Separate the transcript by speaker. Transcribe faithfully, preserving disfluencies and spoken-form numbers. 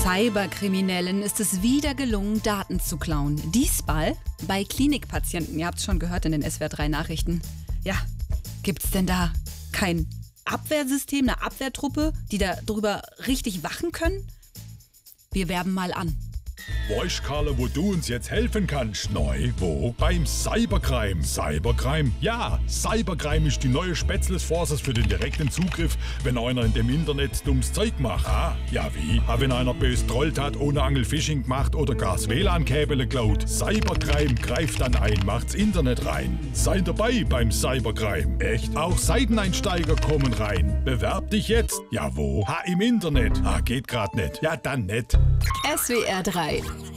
Speaker 1: Cyberkriminellen ist es wieder gelungen, Daten zu klauen. Diesmal bei Klinikpatienten. Ihr habt es schon gehört in den S W R drei Nachrichten. Ja, gibt's denn da kein Abwehrsystem, eine Abwehrtruppe, die da drüber richtig wachen können? Wir werben mal an.
Speaker 2: Weißt Karle, wo du uns jetzt helfen kannst? Neu, wo? Beim Cybercrime. Cybercrime? Ja, Cybercrime ist die neue Spätzles Forces für den direkten Zugriff, wenn einer in dem Internet dummes Zeug macht. Ah, ja wie? Ah, wenn einer bös trollt hat, ohne Angelfishing gemacht oder gar das W L A N-Käbele klaut. Cybercrime greift dann ein, macht's Internet rein. Sei dabei beim Cybercrime. Echt? Auch Seiteneinsteiger kommen rein. Bewerb dich jetzt. Ja wo? Ha, im Internet. Ah, geht grad nicht. Ja, dann nicht.
Speaker 1: S W R drei